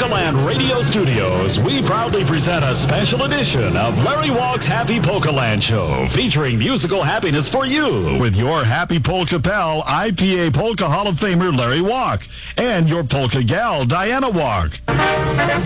Polkaland Radio Studios, we proudly present a special edition of Larry Walk's Happy Polkaland Show, featuring musical happiness for you with your Happy Polka pal, IPA Polka Hall of Famer Larry Walk, and your polka gal, Diana Walk.